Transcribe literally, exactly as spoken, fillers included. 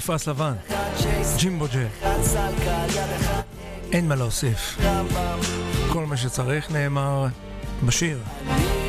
מפרס לבן, ג'ימבו ג'ה. אין מה להוסיף, כל מה שצריך נאמר בשיר.